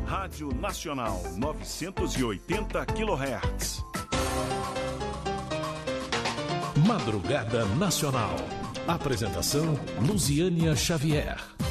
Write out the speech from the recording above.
Rádio Nacional 980 kHz. Madrugada Nacional. Apresentação: Luziânia Xavier.